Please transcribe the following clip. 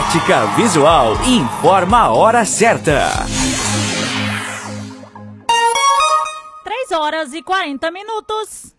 Ótica Visual informa a hora certa. 3 horas e 40 minutos.